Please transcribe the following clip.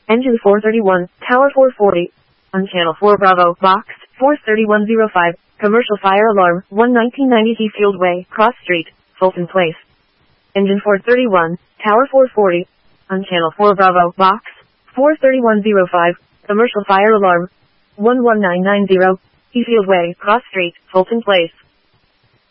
Engine 431, Tower 440. On Channel 4 Bravo, Box 43105. Commercial fire alarm, 1990 Heathfield Way, Cross Street, Fulton Place. Engine 431, Tower 440. On Channel 4 Bravo, Box 43105. Commercial fire alarm, 11990. Heathfield Way, Cross Street, Fulton Place.